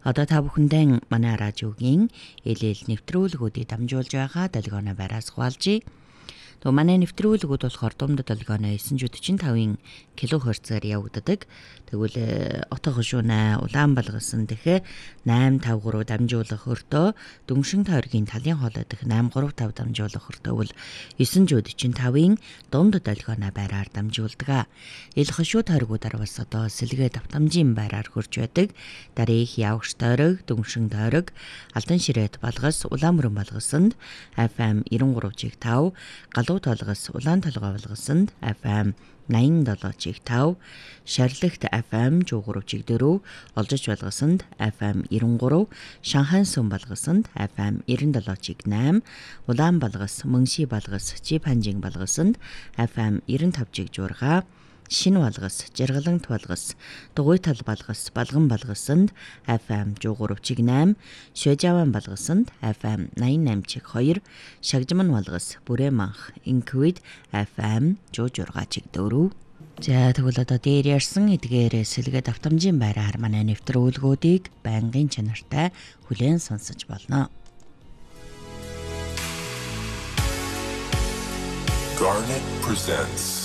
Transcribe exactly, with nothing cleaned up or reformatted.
Одоо та бүхэндээ манай радиогийн ээлэл нэвтрүүлгүүдийг дамжуулж байгаа долгионо байраас хуваалжээ. То манай нэвтрүүлгүүд болохоор дундад долгионо945 кГц-аар явагддаг. Тэгвэл отоо хошуунаа улаан балгасан дэх восемь тавь гурав дамжуулах өртөө дүншин тойргийн талын хоолой дэх восемь гурав тавь дамжуулах өртөө бол девятьсот пятьдесят дундад долгионо байраар дамжуулдаг. Ил хошуу тойргуудаар бас одоо сэлгээ давтамжийн байраар хурж байдаг. Дарих явагч тойрог, дүншин тойрог, алдан ширээт балгас, улаан мөрөн балгасанд эф эм девяносто три чиг пять, галуу толгос, улаан толгой балгасанд эф эм восемьдесят семь чиг пять, шарлагт эф эм one oh three чиг four, олжич балгасанд эф эм ninety-three, Шанхайн сүм балгасанд эф эм ninety-seven чиг eight, улаан балгас, мөнши балгас, Жипанжин балгасанд эф эм ninety-five чиг six, Шин балгас, Жаргалант балгас, Дугуйтал балгас, Балган балгасанд эф эм one oh three чиг eight, Шөжаван балгасанд эф эм ninety-nine чиг two, Шагжман балгас, Бүрээманх, Инквид эф эм one oh six чиг four. За тэгвэл одоо дээр ярьсан эдгээр сэлгээ давтамжийн байраар манай нэвтрүүлгүүдийг байнгын чанартай хүлээн сонсож болно. Garnet presents